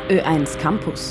Ö1 Campus.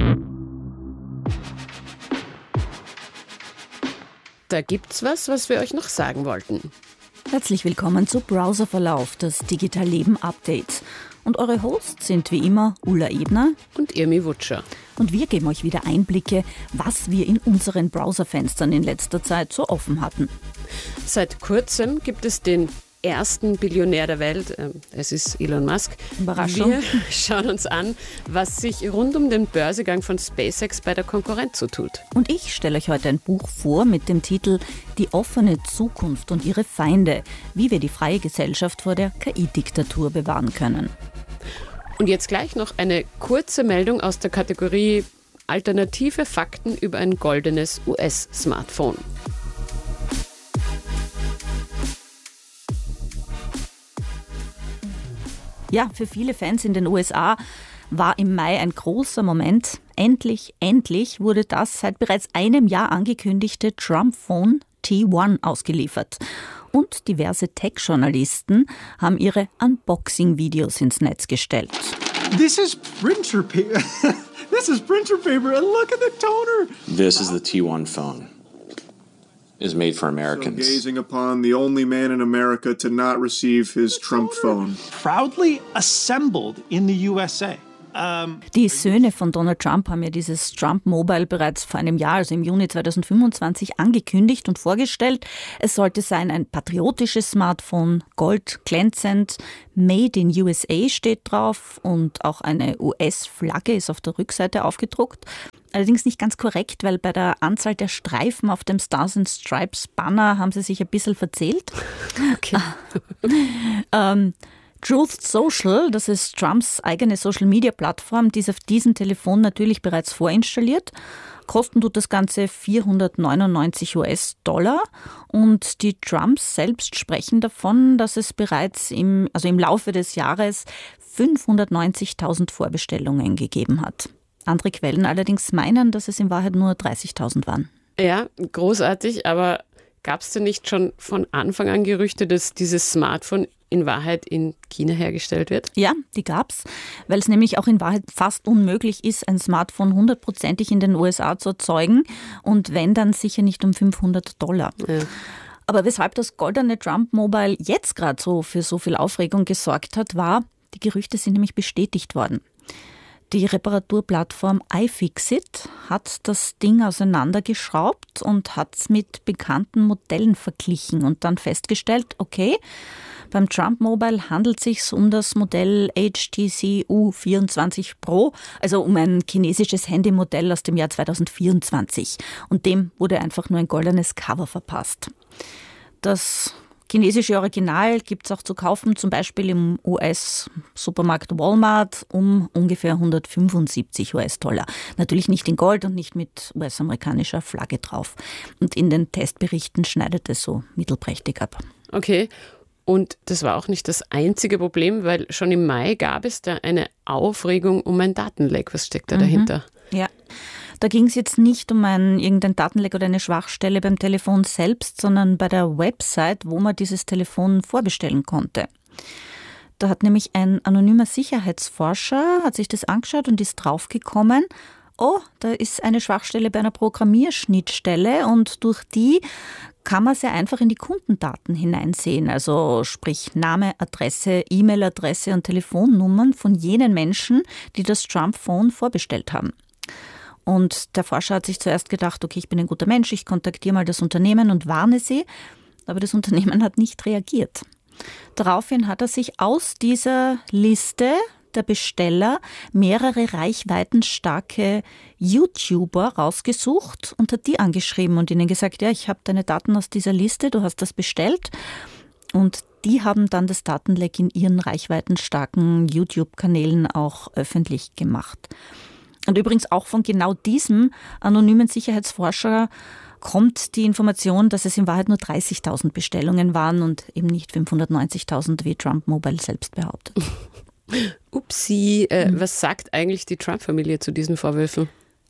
Da gibt's was wir euch noch sagen wollten. Herzlich willkommen zu Browserverlauf, das Digital Leben Update. Und eure Hosts sind wie immer Ulla Ebner und Irmi Wutscher. Und wir geben euch wieder Einblicke, was wir in unseren Browserfenstern in letzter Zeit so offen hatten. Seit kurzem gibt es den ersten Billionär der Welt, es ist Elon Musk. Überraschung. Wir schauen uns an, was sich rund um den Börsegang von SpaceX bei der Konkurrenz so tut. Und ich stelle euch heute ein Buch vor mit dem Titel Die offene Zukunft und ihre Feinde, wie wir die freie Gesellschaft vor der KI-Diktatur bewahren können. Und jetzt gleich noch eine kurze Meldung aus der Kategorie Alternative Fakten über ein goldenes US-Smartphone. Ja, für viele Fans in den USA war im Mai ein großer Moment. Endlich wurde das seit bereits einem Jahr angekündigte Trump-Phone T1 ausgeliefert. Und diverse Tech-Journalisten haben ihre Unboxing-Videos ins Netz gestellt. This is printer paper. This is printer paper and look at the toner. This is the T1 phone. Is made for Americans. So gazing upon the only man in America to not receive his Trump phone. Proudly assembled in the USA. Die Söhne von Donald Trump haben ja dieses Trump Mobile bereits vor einem Jahr, also im Juni 2025, angekündigt und vorgestellt. Es sollte sein ein patriotisches Smartphone, goldglänzend, Made in USA steht drauf und auch eine US-Flagge ist auf der Rückseite aufgedruckt. Allerdings nicht ganz korrekt, weil bei der Anzahl der Streifen auf dem Stars and Stripes Banner haben sie sich ein bisschen verzählt. Okay. Truth Social, das ist Trumps eigene Social-Media-Plattform, die ist auf diesem Telefon natürlich bereits vorinstalliert. Kosten tut das Ganze $499 und die Trumps selbst sprechen davon, dass es bereits im Laufe des Jahres 590.000 Vorbestellungen gegeben hat. Andere Quellen allerdings meinen, dass es in Wahrheit nur 30.000 waren. Ja, großartig, aber gab es denn nicht schon von Anfang an Gerüchte, dass dieses Smartphone in Wahrheit in China hergestellt wird? Ja, die gab's, weil es nämlich auch in Wahrheit fast unmöglich ist, ein Smartphone 100%ig in den USA zu erzeugen und wenn, dann sicher nicht um $500. Ja. Aber weshalb das goldene Trump Mobile jetzt gerade so für so viel Aufregung gesorgt hat, war, die Gerüchte sind nämlich bestätigt worden. Die Reparaturplattform iFixit hat das Ding auseinandergeschraubt und hat es mit bekannten Modellen verglichen und dann festgestellt, okay, beim Trump Mobile handelt es sich um das Modell HTC U24 Pro, also um ein chinesisches Handymodell aus dem Jahr 2024. Und dem wurde einfach nur ein goldenes Cover verpasst. Das chinesische Original gibt es auch zu kaufen, zum Beispiel im US-Supermarkt Walmart um ungefähr $175. Natürlich nicht in Gold und nicht mit US-amerikanischer Flagge drauf. Und in den Testberichten schneidet es so mittelprächtig ab. Okay. Und das war auch nicht das einzige Problem, weil schon im Mai gab es da eine Aufregung um ein Datenleck. Was steckt da dahinter? Ja, da ging es jetzt nicht um irgendein Datenleck oder eine Schwachstelle beim Telefon selbst, sondern bei der Website, wo man dieses Telefon vorbestellen konnte. Da hat nämlich ein anonymer Sicherheitsforscher, hat sich das angeschaut und ist draufgekommen, oh, da ist eine Schwachstelle bei einer Programmierschnittstelle und durch die kann man sehr einfach in die Kundendaten hineinsehen, also sprich Name, Adresse, E-Mail-Adresse und Telefonnummern von jenen Menschen, die das Trump-Phone vorbestellt haben. Und der Forscher hat sich zuerst gedacht, okay, ich bin ein guter Mensch, ich kontaktiere mal das Unternehmen und warne sie, aber das Unternehmen hat nicht reagiert. Daraufhin hat er sich aus dieser Liste der Besteller mehrere reichweitenstarke YouTuber rausgesucht und hat die angeschrieben und ihnen gesagt, ja, ich habe deine Daten aus dieser Liste, du hast das bestellt. Und die haben dann das Datenleck in ihren reichweitenstarken YouTube-Kanälen auch öffentlich gemacht. Und übrigens auch von genau diesem anonymen Sicherheitsforscher kommt die Information, dass es in Wahrheit nur 30.000 Bestellungen waren und eben nicht 590.000, wie Trump Mobile selbst behauptet. Upsi, was sagt eigentlich die Trump-Familie zu diesen Vorwürfen?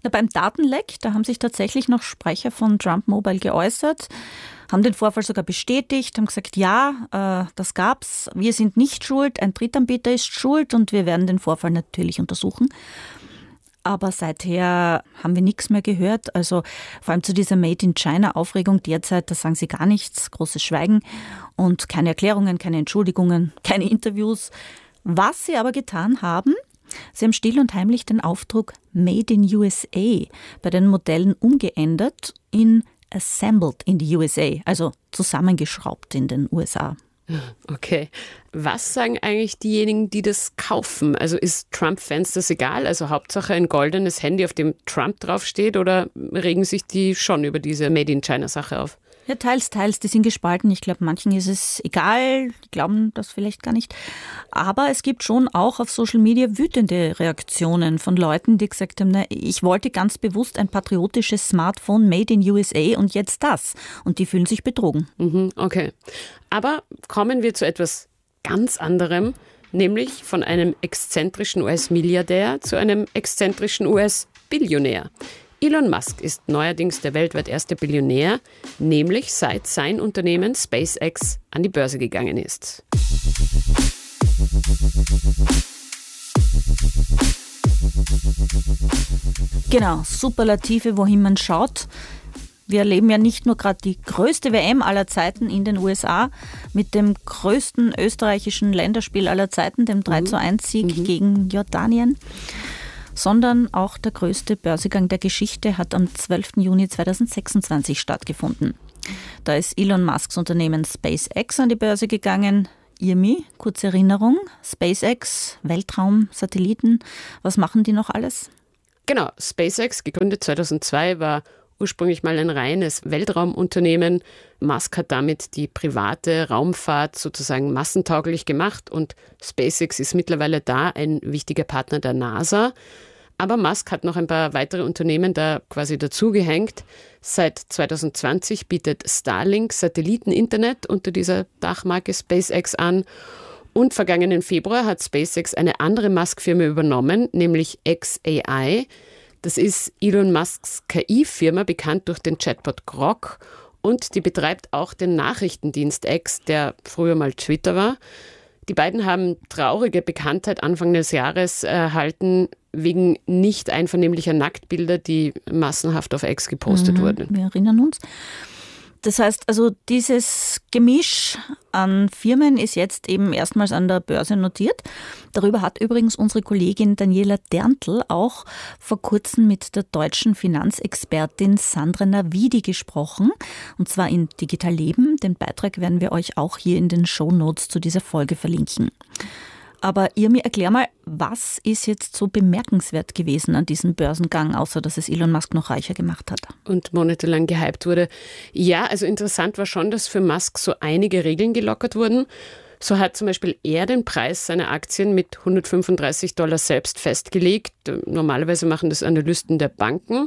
Beim Datenleck, da haben sich tatsächlich noch Sprecher von Trump Mobile geäußert, haben den Vorfall sogar bestätigt, haben gesagt, ja, das gab's, wir sind nicht schuld, ein Drittanbieter ist schuld und wir werden den Vorfall natürlich untersuchen. Aber seither haben wir nichts mehr gehört. Also vor allem zu dieser Made-in-China-Aufregung derzeit, da sagen sie gar nichts, großes Schweigen und keine Erklärungen, keine Entschuldigungen, keine Interviews. Was sie aber getan haben, sie haben still und heimlich den Aufdruck Made in USA bei den Modellen umgeändert in Assembled in the USA, also zusammengeschraubt in den USA. Okay. Was sagen eigentlich diejenigen, die das kaufen? Also ist Trump-Fans das egal? Also Hauptsache ein goldenes Handy, auf dem Trump draufsteht, oder regen sich die schon über diese Made-in-China-Sache auf? Ja, teils, die sind gespalten. Ich glaube, manchen ist es egal, die glauben das vielleicht gar nicht. Aber es gibt schon auch auf Social Media wütende Reaktionen von Leuten, die gesagt haben, na, ich wollte ganz bewusst ein patriotisches Smartphone made in USA und jetzt das. Und die fühlen sich betrogen. Okay. Aber kommen wir zu etwas ganz anderem, nämlich von einem exzentrischen US-Milliardär zu einem exzentrischen US-Billionär. Elon Musk ist neuerdings der weltweit erste Billionär, nämlich seit sein Unternehmen SpaceX an die Börse gegangen ist. Genau, Superlative, wohin man schaut. Wir erleben ja nicht nur gerade die größte WM aller Zeiten in den USA mit dem größten österreichischen Länderspiel aller Zeiten, dem 3:1-Sieg gegen Jordanien, sondern auch der größte Börsegang der Geschichte hat am 12. Juni 2026 stattgefunden. Da ist Elon Musks Unternehmen SpaceX an die Börse gegangen. IRMI, kurze Erinnerung, SpaceX, Weltraum, Satelliten, was machen die noch alles? Genau, SpaceX, gegründet 2002, war ursprünglich mal ein reines Weltraumunternehmen. Musk hat damit die private Raumfahrt sozusagen massentauglich gemacht und SpaceX ist mittlerweile da ein wichtiger Partner der NASA. Aber Musk hat noch ein paar weitere Unternehmen da quasi dazugehängt. Seit 2020 bietet Starlink Satelliteninternet unter dieser Dachmarke SpaceX an. Und vergangenen Februar hat SpaceX eine andere Musk-Firma übernommen, nämlich xAI. Das ist Elon Musks KI-Firma, bekannt durch den Chatbot Grok. Und die betreibt auch den Nachrichtendienst X, der früher mal Twitter war. Die beiden haben traurige Bekanntheit Anfang des Jahres erhalten, wegen nicht einvernehmlicher Nacktbilder, die massenhaft auf X gepostet wurden. Wir erinnern uns. Das heißt, also dieses Gemisch an Firmen ist jetzt eben erstmals an der Börse notiert. Darüber hat übrigens unsere Kollegin Daniela Derntl auch vor kurzem mit der deutschen Finanzexpertin Sandra Navidi gesprochen. Und zwar in Digital Leben. Den Beitrag werden wir euch auch hier in den Shownotes zu dieser Folge verlinken. Aber Irmi, erklär mal, was ist jetzt so bemerkenswert gewesen an diesem Börsengang, außer dass es Elon Musk noch reicher gemacht hat? Und monatelang gehypt wurde. Ja, also interessant war schon, dass für Musk so einige Regeln gelockert wurden. So hat zum Beispiel er den Preis seiner Aktien mit $135 selbst festgelegt. Normalerweise machen das Analysten der Banken.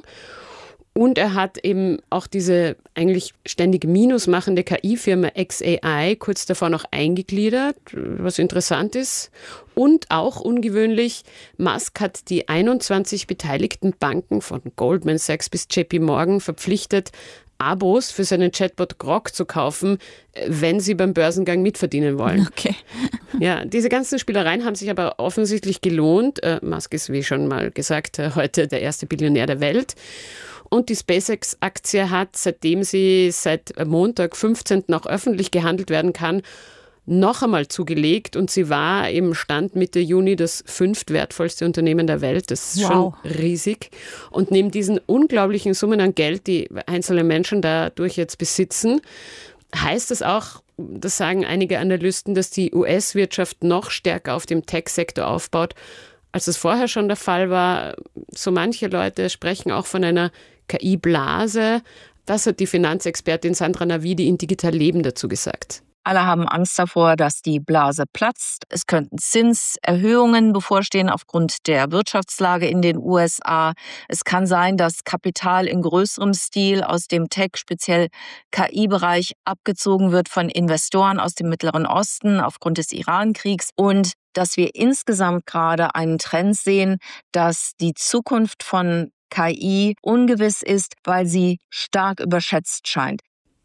Und er hat eben auch diese eigentlich ständig minusmachende KI-Firma xAI kurz davor noch eingegliedert, was interessant ist. Und auch ungewöhnlich, Musk hat die 21 beteiligten Banken von Goldman Sachs bis JP Morgan verpflichtet, Abos für seinen Chatbot Grok zu kaufen, wenn sie beim Börsengang mitverdienen wollen. Okay. Ja, diese ganzen Spielereien haben sich aber offensichtlich gelohnt. Musk ist, wie schon mal gesagt, heute der erste Billionär der Welt. Und die SpaceX-Aktie hat, seitdem sie seit Montag, 15. auch öffentlich gehandelt werden kann, noch einmal zugelegt. Und sie war im Stand Mitte Juni das 5. wertvollste Unternehmen der Welt. Das ist schon riesig. Und neben diesen unglaublichen Summen an Geld, die einzelne Menschen dadurch jetzt besitzen, heißt es auch, das sagen einige Analysten, dass die US-Wirtschaft noch stärker auf dem Tech-Sektor aufbaut, als es vorher schon der Fall war. So manche Leute sprechen auch von einer KI-Blase. Das hat die Finanzexpertin Sandra Navidi in Digital Leben dazu gesagt. Alle haben Angst davor, dass die Blase platzt. Es könnten Zinserhöhungen bevorstehen aufgrund der Wirtschaftslage in den USA. Es kann sein, dass Kapital in größerem Stil aus dem Tech, speziell KI-Bereich, abgezogen wird von Investoren aus dem Mittleren Osten aufgrund des Iran-Kriegs und dass wir insgesamt gerade einen Trend sehen, dass die Zukunft von KI ungewiss ist, weil sie stark überschätzt scheint.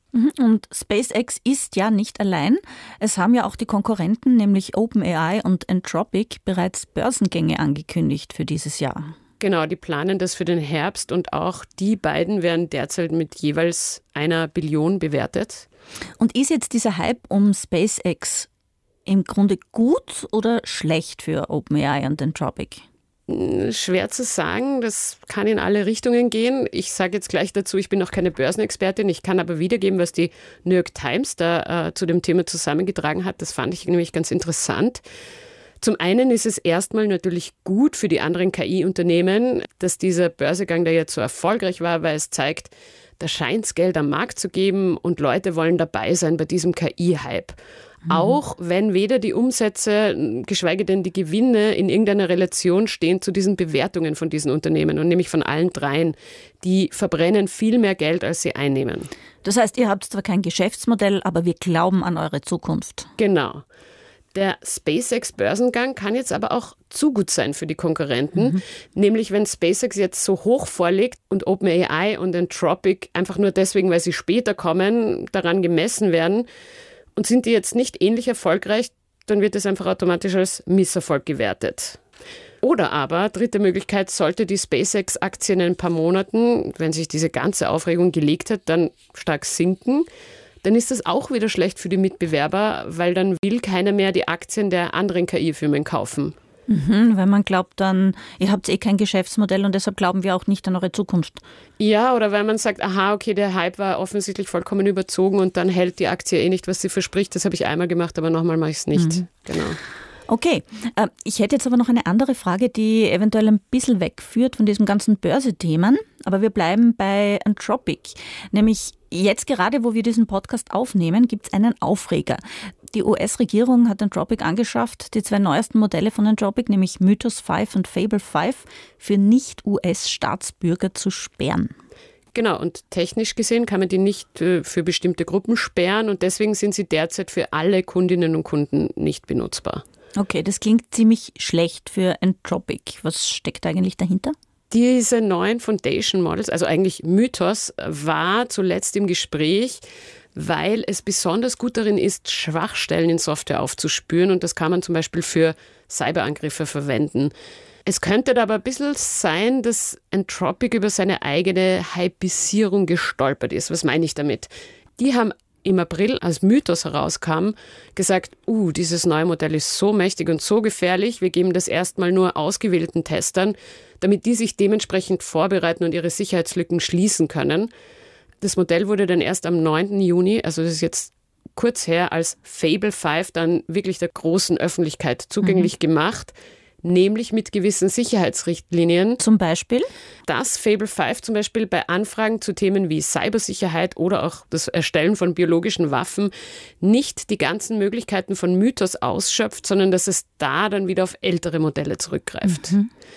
Und SpaceX ist ja nicht allein. Es haben ja auch die Konkurrenten, nämlich OpenAI und Anthropic, bereits Börsengänge angekündigt für dieses Jahr. Genau, die planen das für den Herbst und auch die beiden werden derzeit mit jeweils 1 Billion bewertet. Und ist jetzt dieser Hype um SpaceX im Grunde gut oder schlecht für OpenAI und Anthropic? Schwer zu sagen, das kann in alle Richtungen gehen. Ich sage jetzt gleich dazu, ich bin noch keine Börsenexpertin, ich kann aber wiedergeben, was die New York Times da zu dem Thema zusammengetragen hat. Das fand ich nämlich ganz interessant. Zum einen ist es erstmal natürlich gut für die anderen KI-Unternehmen, dass dieser Börsegang da jetzt so erfolgreich war, weil es zeigt, da scheint es Geld am Markt zu geben und Leute wollen dabei sein bei diesem KI-Hype. Auch wenn weder die Umsätze, geschweige denn die Gewinne in irgendeiner Relation stehen zu diesen Bewertungen von diesen Unternehmen und nämlich von allen dreien. Die verbrennen viel mehr Geld, als sie einnehmen. Das heißt, ihr habt zwar kein Geschäftsmodell, aber wir glauben an eure Zukunft. Genau. Der SpaceX-Börsengang kann jetzt aber auch zu gut sein für die Konkurrenten. Nämlich, wenn SpaceX jetzt so hoch vorliegt und OpenAI und Anthropic einfach nur deswegen, weil sie später kommen, daran gemessen werden. Und sind die jetzt nicht ähnlich erfolgreich, dann wird es einfach automatisch als Misserfolg gewertet. Oder aber, dritte Möglichkeit, sollte die SpaceX-Aktie in ein paar Monaten, wenn sich diese ganze Aufregung gelegt hat, dann stark sinken, dann ist das auch wieder schlecht für die Mitbewerber, weil dann will keiner mehr die Aktien der anderen KI-Firmen kaufen. Wenn man glaubt dann, ihr habt kein Geschäftsmodell und deshalb glauben wir auch nicht an eure Zukunft. Ja, oder weil man sagt, aha, okay, der Hype war offensichtlich vollkommen überzogen und dann hält die Aktie nicht, was sie verspricht. Das habe ich einmal gemacht, aber nochmal mache ich es nicht. Genau. Okay, ich hätte jetzt aber noch eine andere Frage, die eventuell ein bisschen wegführt von diesem ganzen Börsethemen, aber wir bleiben bei Anthropic. Nämlich jetzt gerade, wo wir diesen Podcast aufnehmen, gibt es einen Aufreger. Die US-Regierung hat Anthropic angeschafft, die 2 neuesten Modelle von Anthropic, nämlich Mythos 5 und Fable 5, für Nicht-US-Staatsbürger zu sperren. Genau, und technisch gesehen kann man die nicht für bestimmte Gruppen sperren und deswegen sind sie derzeit für alle Kundinnen und Kunden nicht benutzbar. Okay, das klingt ziemlich schlecht für Anthropic. Was steckt eigentlich dahinter? Diese neuen Foundation Models, also eigentlich Mythos, war zuletzt im Gespräch, weil es besonders gut darin ist, Schwachstellen in Software aufzuspüren und das kann man zum Beispiel für Cyberangriffe verwenden. Es könnte da aber ein bisschen sein, dass Anthropic über seine eigene Hypisierung gestolpert ist. Was meine ich damit? Die haben im April, als Mythos herauskam, gesagt, dieses neue Modell ist so mächtig und so gefährlich, wir geben das erstmal nur ausgewählten Testern, damit die sich dementsprechend vorbereiten und ihre Sicherheitslücken schließen können. Das Modell wurde dann erst am 9. Juni, also das ist jetzt kurz her, als Fable 5 dann wirklich der großen Öffentlichkeit zugänglich gemacht, nämlich mit gewissen Sicherheitsrichtlinien. Zum Beispiel? Dass Fable 5 zum Beispiel bei Anfragen zu Themen wie Cybersicherheit oder auch das Erstellen von biologischen Waffen nicht die ganzen Möglichkeiten von Mythos ausschöpft, sondern dass es da dann wieder auf ältere Modelle zurückgreift.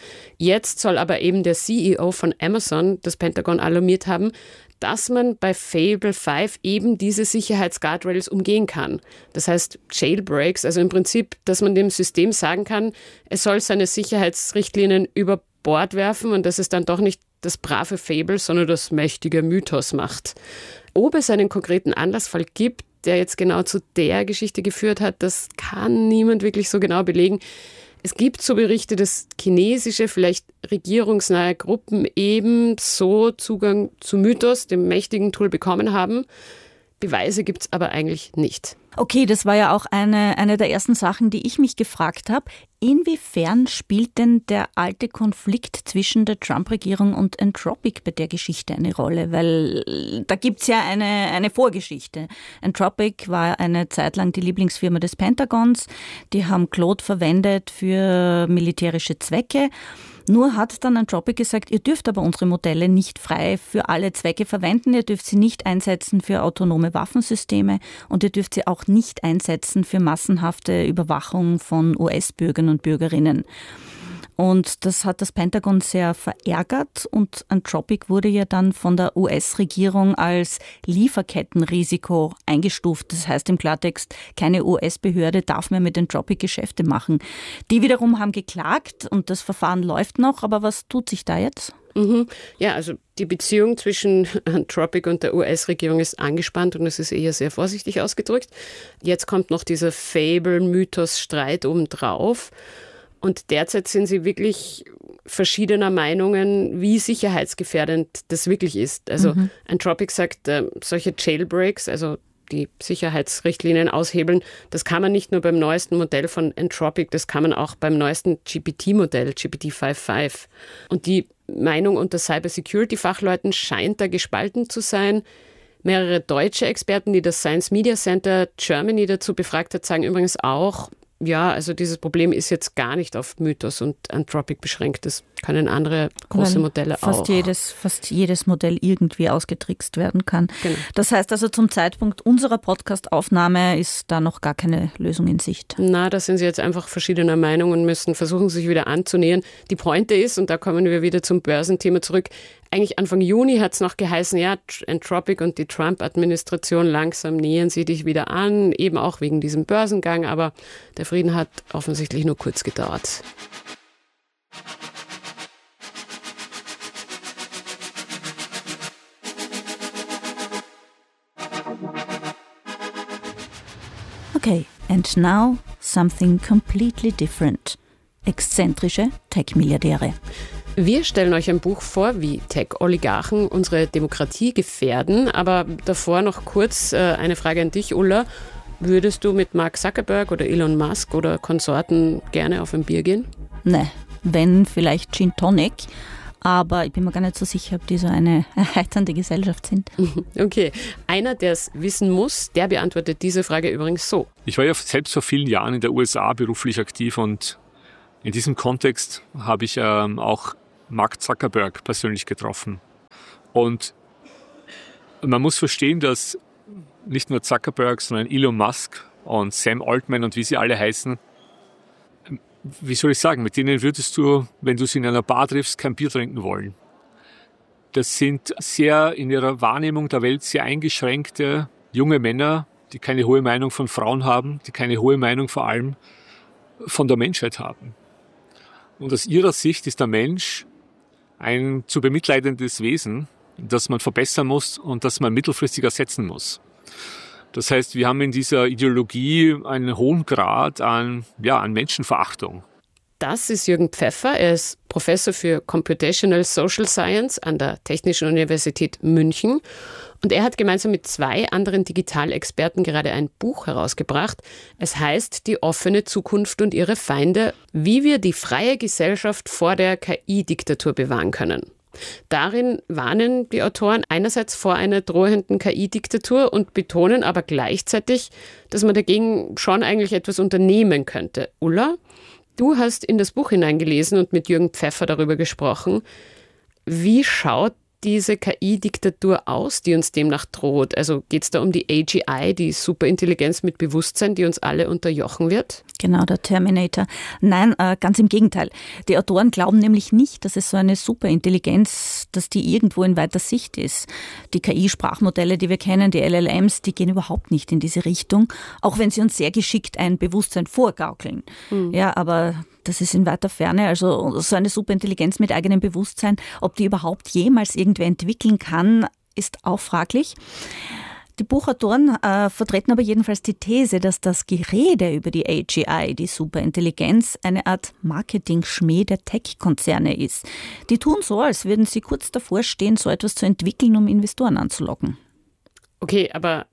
Jetzt soll aber eben der CEO von Amazon das Pentagon alarmiert haben, dass man bei Fable 5 eben diese Sicherheitsguardrails umgehen kann. Das heißt Jailbreaks, also im Prinzip, dass man dem System sagen kann, es soll seine Sicherheitsrichtlinien über Bord werfen und dass es dann doch nicht das brave Fable, sondern das mächtige Mythos macht. Ob es einen konkreten Anlassfall gibt, der jetzt genau zu der Geschichte geführt hat, das kann niemand wirklich so genau belegen. Es gibt so Berichte, dass chinesische, vielleicht regierungsnahe Gruppen eben so Zugang zu Mythos, dem mächtigen Tool, bekommen haben. Beweise gibt es aber eigentlich nicht. Okay, das war ja auch eine der ersten Sachen, die ich mich gefragt habe. Inwiefern spielt denn der alte Konflikt zwischen der Trump-Regierung und Anthropic bei der Geschichte eine Rolle? Weil da gibt's ja eine Vorgeschichte. Anthropic war eine Zeit lang die Lieblingsfirma des Pentagons. Die haben Claude verwendet für militärische Zwecke. Nur hat dann Anthropic gesagt, ihr dürft aber unsere Modelle nicht frei für alle Zwecke verwenden, ihr dürft sie nicht einsetzen für autonome Waffensysteme und ihr dürft sie auch nicht einsetzen für massenhafte Überwachung von US-Bürgern und Bürgerinnen. Und das hat das Pentagon sehr verärgert und Anthropic wurde ja dann von der US-Regierung als Lieferkettenrisiko eingestuft. Das heißt im Klartext, keine US-Behörde darf mehr mit Anthropic Geschäfte machen. Die wiederum haben geklagt und das Verfahren läuft noch, aber was tut sich da jetzt? Ja, also die Beziehung zwischen Anthropic und der US-Regierung ist angespannt und es ist eher sehr vorsichtig ausgedrückt. Jetzt kommt noch dieser Fable-Mythos-Streit obendrauf. Und derzeit sind sie wirklich verschiedener Meinungen, wie sicherheitsgefährdend das wirklich ist. Also Anthropic sagt, solche Jailbreaks, also die Sicherheitsrichtlinien aushebeln, das kann man nicht nur beim neuesten Modell von Anthropic, das kann man auch beim neuesten GPT-Modell, GPT-5.5. Und die Meinung unter Cybersecurity-Fachleuten scheint da gespalten zu sein. Mehrere deutsche Experten, die das Science Media Center Germany dazu befragt hat, sagen übrigens auch, ja, also dieses Problem ist jetzt gar nicht auf Mythos und Anthropic beschränkt. Das können andere große Modelle auch. Fast jedes Modell irgendwie ausgetrickst werden kann. Genau. Das heißt also, zum Zeitpunkt unserer Podcast-Aufnahme ist da noch gar keine Lösung in Sicht. Na, da sind sie jetzt einfach verschiedener Meinung und müssen versuchen, sich wieder anzunähern. Die Pointe ist, und da kommen wir wieder zum Börsenthema zurück, eigentlich Anfang Juni hat es noch geheißen, ja, Anthropic und die Trump-Administration langsam nähern sie dich wieder an, eben auch wegen diesem Börsengang, aber der Frieden hat offensichtlich nur kurz gedauert. Okay, and now something completely different. Exzentrische Tech-Milliardäre. Wir stellen euch ein Buch vor, wie Tech-Oligarchen unsere Demokratie gefährden. Aber davor noch kurz eine Frage an dich, Ulla. Würdest du mit Mark Zuckerberg oder Elon Musk oder Konsorten gerne auf ein Bier gehen? Ne, wenn vielleicht Gin Tonic. Aber ich bin mir gar nicht so sicher, ob die so eine erheiternde Gesellschaft sind. Okay, einer, der es wissen muss, der beantwortet diese Frage übrigens so. Ich war ja selbst vor vielen Jahren in der USA beruflich aktiv und in diesem Kontext habe ich auch Mark Zuckerberg persönlich getroffen. Und man muss verstehen, dass nicht nur Zuckerberg, sondern Elon Musk und Sam Altman und wie sie alle heißen, wie soll ich sagen, mit denen würdest du, wenn du sie in einer Bar triffst, kein Bier trinken wollen. Das sind sehr in ihrer Wahrnehmung der Welt sehr eingeschränkte junge Männer, die keine hohe Meinung von Frauen haben, die keine hohe Meinung vor allem von der Menschheit haben. Und aus ihrer Sicht ist der Mensch ein zu bemitleidendes Wesen, das man verbessern muss und das man mittelfristig ersetzen muss. Das heißt, wir haben in dieser Ideologie einen hohen Grad an Menschenverachtung. Das ist Jürgen Pfeffer. Er ist Professor für Computational Social Science an der Technischen Universität München. Und er hat gemeinsam mit 2 anderen Digitalexperten gerade ein Buch herausgebracht. Es heißt Die offene Zukunft und ihre Feinde, wie wir die freie Gesellschaft vor der KI-Diktatur bewahren können. Darin warnen die Autoren einerseits vor einer drohenden KI-Diktatur und betonen aber gleichzeitig, dass man dagegen schon eigentlich etwas unternehmen könnte. Ulla, du hast in das Buch hineingelesen und mit Jürgen Pfeffer darüber gesprochen. Wie schaut diese KI-Diktatur aus, die uns demnach droht? Also geht es da um die AGI, die Superintelligenz mit Bewusstsein, die uns alle unterjochen wird? Genau, der Terminator. Nein, ganz im Gegenteil. Die Autoren glauben nämlich nicht, dass es so eine Superintelligenz, dass die irgendwo in weiter Sicht ist. Die KI-Sprachmodelle, die wir kennen, die LLMs, die gehen überhaupt nicht in diese Richtung, auch wenn sie uns sehr geschickt ein Bewusstsein vorgaukeln. Ja, aber das ist in weiter Ferne. Also so eine Superintelligenz mit eigenem Bewusstsein, ob die überhaupt jemals irgendwer entwickeln kann, ist auch fraglich. Die Buchautoren vertreten aber jedenfalls die These, dass das Gerede über die AGI, die Superintelligenz, eine Art Marketing-Schmäh der Tech-Konzerne ist. Die tun so, als würden sie kurz davor stehen, so etwas zu entwickeln, um Investoren anzulocken. Okay, aber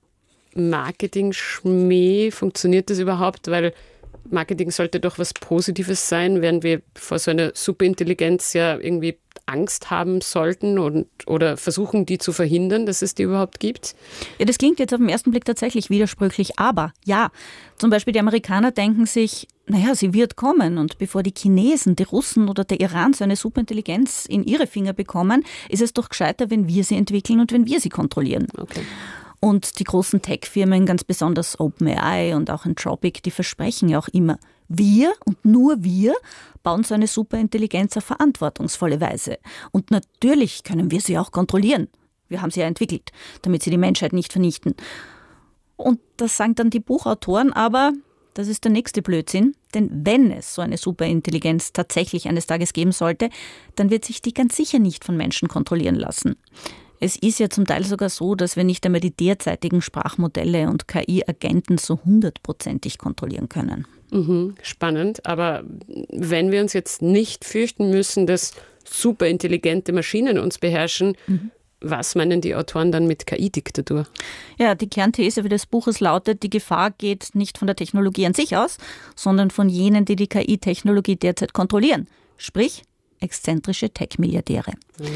Marketing-Schmäh, funktioniert das überhaupt? Weil Marketing sollte doch was Positives sein, während wir vor so einer Superintelligenz ja irgendwie Angst haben sollten oder versuchen, die zu verhindern, dass es die überhaupt gibt? Ja, das klingt jetzt auf den ersten Blick tatsächlich widersprüchlich, aber ja, zum Beispiel die Amerikaner denken sich, naja, sie wird kommen und bevor die Chinesen, die Russen oder der Iran so eine Superintelligenz in ihre Finger bekommen, ist es doch gescheiter, wenn wir sie entwickeln und wenn wir sie kontrollieren. Okay. Und die großen Tech-Firmen, ganz besonders OpenAI und auch Anthropic, die versprechen ja auch immer, wir und nur wir bauen so eine Superintelligenz auf verantwortungsvolle Weise. Und natürlich können wir sie auch kontrollieren. Wir haben sie ja entwickelt, damit sie die Menschheit nicht vernichten. Und das sagen dann die Buchautoren, aber das ist der nächste Blödsinn, denn wenn es so eine Superintelligenz tatsächlich eines Tages geben sollte, dann wird sich die ganz sicher nicht von Menschen kontrollieren lassen. Es ist ja zum Teil sogar so, dass wir nicht einmal die derzeitigen Sprachmodelle und KI-Agenten so 100%ig kontrollieren können. Spannend, aber wenn wir uns jetzt nicht fürchten müssen, dass superintelligente Maschinen uns beherrschen, was meinen die Autoren dann mit KI-Diktatur? Ja, die Kernthese des Buches lautet, die Gefahr geht nicht von der Technologie an sich aus, sondern von jenen, die die KI-Technologie derzeit kontrollieren. Sprich, exzentrische Tech-Milliardäre.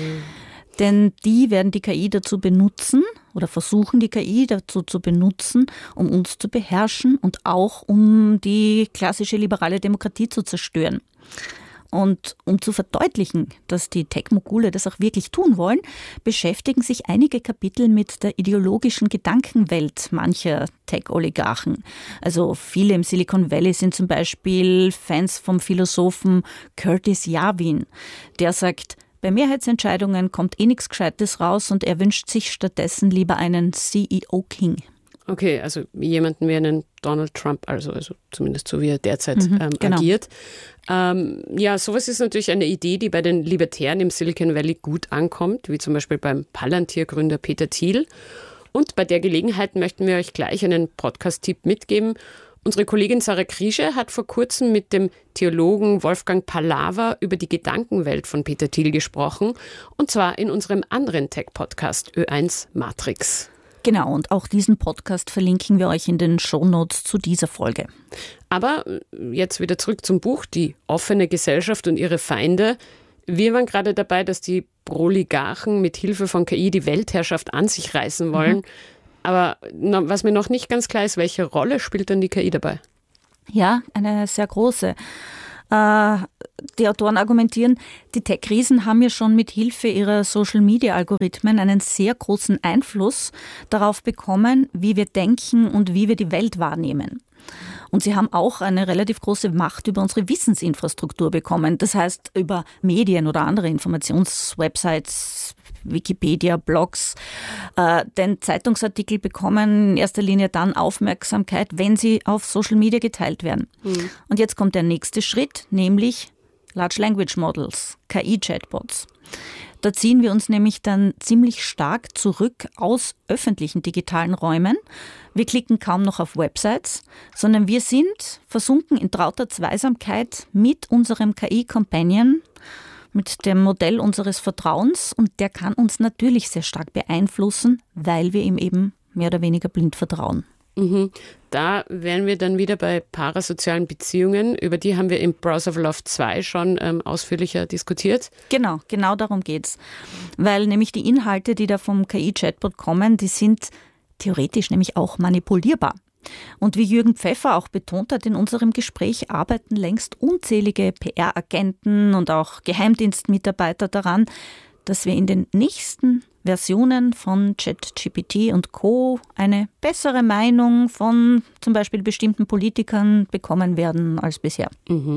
Denn die werden die KI dazu benutzen oder versuchen die KI dazu zu benutzen, um uns zu beherrschen und auch um die klassische liberale Demokratie zu zerstören. Und um zu verdeutlichen, dass die Tech-Mogule das auch wirklich tun wollen, beschäftigen sich einige Kapitel mit der ideologischen Gedankenwelt mancher Tech-Oligarchen. Also viele im Silicon Valley sind zum Beispiel Fans vom Philosophen Curtis Yarvin, der sagt, bei Mehrheitsentscheidungen kommt eh nichts Gescheites raus und er wünscht sich stattdessen lieber einen CEO-King. Okay, also jemanden wie einen Donald Trump, also zumindest so wie er derzeit genau. agiert. Ja, sowas ist natürlich eine Idee, die bei den Libertären im Silicon Valley gut ankommt, wie zum Beispiel beim Palantir-Gründer Peter Thiel. Und bei der Gelegenheit möchten wir euch gleich einen Podcast-Tipp mitgeben. Unsere Kollegin Sarah Kriesche hat vor kurzem mit dem Theologen Wolfgang Pallava über die Gedankenwelt von Peter Thiel gesprochen, und zwar in unserem anderen Tech-Podcast Ö1 Matrix. Genau, und auch diesen Podcast verlinken wir euch in den Shownotes zu dieser Folge. Aber jetzt wieder zurück zum Buch, die offene Gesellschaft und ihre Feinde. Wir waren gerade dabei, dass die Proligarchen mit Hilfe von KI die Weltherrschaft an sich reißen wollen. Aber was mir noch nicht ganz klar ist, welche Rolle spielt dann die KI dabei? Ja, eine sehr große. Die Autoren argumentieren, die Tech-Riesen haben ja schon mit Hilfe ihrer Social-Media-Algorithmen einen sehr großen Einfluss darauf bekommen, wie wir denken und wie wir die Welt wahrnehmen. Und sie haben auch eine relativ große Macht über unsere Wissensinfrastruktur bekommen. Das heißt, über Medien oder andere Informationswebsites, Wikipedia, Blogs. Denn Zeitungsartikel bekommen in erster Linie dann Aufmerksamkeit, wenn sie auf Social Media geteilt werden. Und jetzt kommt der nächste Schritt, nämlich Large Language Models, KI-Chatbots. Da ziehen wir uns nämlich dann ziemlich stark zurück aus öffentlichen digitalen Räumen. Wir klicken kaum noch auf Websites, sondern wir sind versunken in trauter Zweisamkeit mit unserem KI-Companion, mit dem Modell unseres Vertrauens, und der kann uns natürlich sehr stark beeinflussen, weil wir ihm eben mehr oder weniger blind vertrauen. Da wären wir dann wieder bei parasozialen Beziehungen. Über die haben wir im Browser of Love 2 schon ausführlicher diskutiert. Genau darum geht's. Weil nämlich die Inhalte, die da vom KI-Chatbot kommen, die sind theoretisch nämlich auch manipulierbar. Und wie Jürgen Pfeffer auch betont hat in unserem Gespräch, arbeiten längst unzählige PR-Agenten und auch Geheimdienstmitarbeiter daran, dass wir in den nächsten Versionen von ChatGPT und Co. eine bessere Meinung von zum Beispiel bestimmten Politikern bekommen werden als bisher.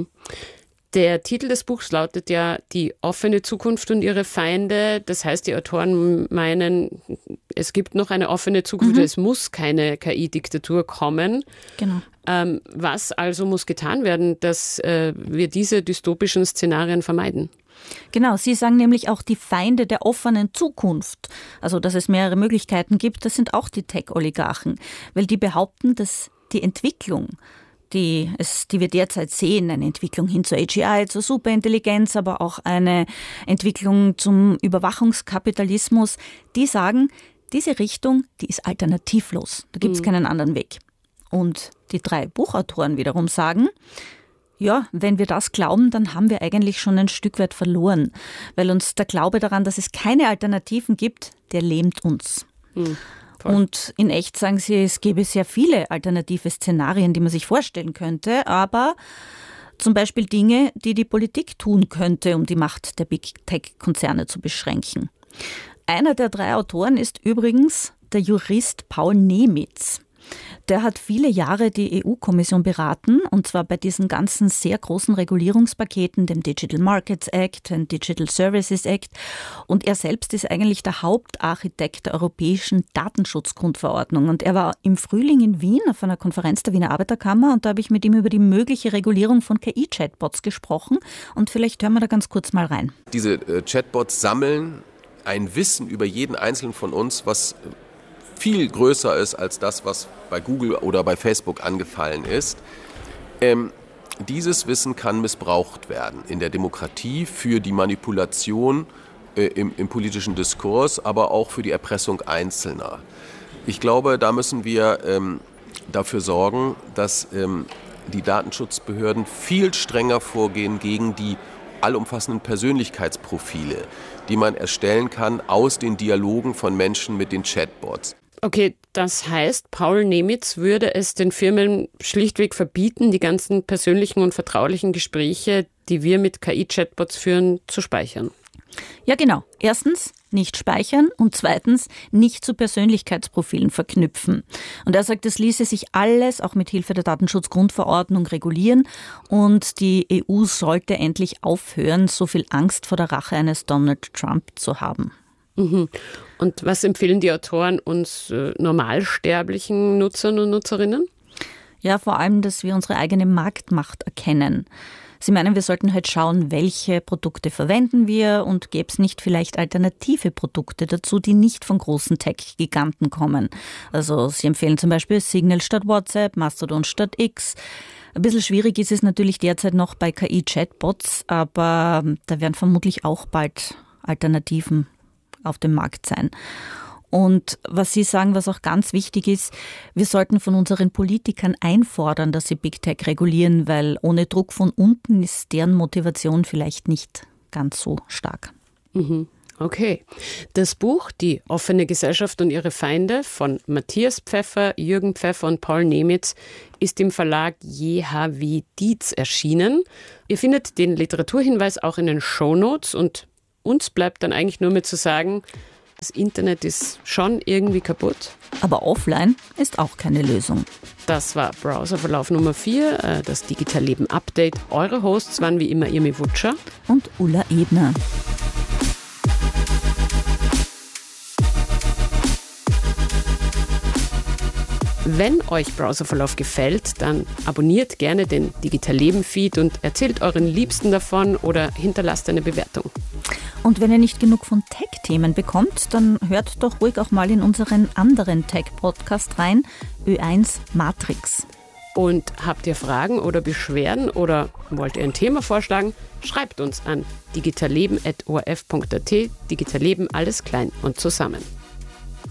Der Titel des Buchs lautet ja Die offene Zukunft und ihre Feinde. Das heißt, die Autoren meinen, es gibt noch eine offene Zukunft, es muss keine KI-Diktatur kommen. Genau. Was also muss getan werden, dass wir diese dystopischen Szenarien vermeiden? Genau, Sie sagen nämlich auch die Feinde der offenen Zukunft. Also, dass es mehrere Möglichkeiten gibt, das sind auch die Tech-Oligarchen. Weil die behaupten, dass die Entwicklung, die wir derzeit sehen, eine Entwicklung hin zur AGI, zur Superintelligenz, aber auch eine Entwicklung zum Überwachungskapitalismus, die sagen, diese Richtung, die ist alternativlos. Da gibt es keinen anderen Weg. Und die 3 Buchautoren wiederum sagen, ja, wenn wir das glauben, dann haben wir eigentlich schon ein Stück weit verloren, weil uns der Glaube daran, dass es keine Alternativen gibt, der lähmt uns. Und in echt sagen sie, es gäbe sehr viele alternative Szenarien, die man sich vorstellen könnte, aber zum Beispiel Dinge, die die Politik tun könnte, um die Macht der Big Tech-Konzerne zu beschränken. Einer der 3 Autoren ist übrigens der Jurist Paul Nemitz. Der hat viele Jahre die EU-Kommission beraten, und zwar bei diesen ganzen sehr großen Regulierungspaketen, dem Digital Markets Act, dem Digital Services Act. Und er selbst ist eigentlich der Hauptarchitekt der Europäischen Datenschutzgrundverordnung. Und er war im Frühling in Wien auf einer Konferenz der Wiener Arbeiterkammer, und da habe ich mit ihm über die mögliche Regulierung von KI-Chatbots gesprochen. Und vielleicht hören wir da ganz kurz mal rein. Diese Chatbots sammeln ein Wissen über jeden Einzelnen von uns, was viel größer ist als das, was bei Google oder bei Facebook angefallen ist. Dieses Wissen kann missbraucht werden in der Demokratie für die Manipulation im politischen Diskurs, aber auch für die Erpressung Einzelner. Ich glaube, da müssen wir dafür sorgen, dass die Datenschutzbehörden viel strenger vorgehen gegen die allumfassenden Persönlichkeitsprofile, die man erstellen kann aus den Dialogen von Menschen mit den Chatbots. Okay, das heißt, Paul Nemitz würde es den Firmen schlichtweg verbieten, die ganzen persönlichen und vertraulichen Gespräche, die wir mit KI-Chatbots führen, zu speichern. Ja, genau. Erstens, nicht speichern, und zweitens, nicht zu Persönlichkeitsprofilen verknüpfen. Und er sagt, das ließe sich alles auch mit Hilfe der Datenschutzgrundverordnung regulieren, und die EU sollte endlich aufhören, so viel Angst vor der Rache eines Donald Trump zu haben. Mhm. Und was empfehlen die Autoren uns normalsterblichen Nutzern und Nutzerinnen? Ja, vor allem, dass wir unsere eigene Marktmacht erkennen. Sie meinen, wir sollten halt schauen, welche Produkte verwenden wir, und gäbe es nicht vielleicht alternative Produkte dazu, die nicht von großen Tech-Giganten kommen. Also Sie empfehlen zum Beispiel Signal statt WhatsApp, Mastodon statt X. Ein bisschen schwierig ist es natürlich derzeit noch bei KI-Chatbots, aber da werden vermutlich auch bald Alternativen auf dem Markt sein. Und was Sie sagen, was auch ganz wichtig ist, wir sollten von unseren Politikern einfordern, dass sie Big Tech regulieren, weil ohne Druck von unten ist deren Motivation vielleicht nicht ganz so stark. Okay. Das Buch Die offene Gesellschaft und ihre Feinde von Matthias Pfeffer, Jürgen Pfeffer und Paul Nemitz ist im Verlag JHW Dietz erschienen. Ihr findet den Literaturhinweis auch in den Shownotes, und uns bleibt dann eigentlich nur mehr zu sagen, das Internet ist schon irgendwie kaputt. Aber offline ist auch keine Lösung. Das war Browserverlauf Nummer 4, das Digital Leben Update. Eure Hosts waren wie immer Irmi Wutscher und Ulla Ebner. Wenn euch Browserverlauf gefällt, dann abonniert gerne den Digital Leben Feed und erzählt euren Liebsten davon oder hinterlasst eine Bewertung. Und wenn ihr nicht genug von Tech-Themen bekommt, dann hört doch ruhig auch mal in unseren anderen Tech-Podcast rein, Ö1 Matrix. Und habt ihr Fragen oder Beschwerden oder wollt ihr ein Thema vorschlagen? Schreibt uns an digitalleben@orf.at. Digital Leben, alles klein und zusammen.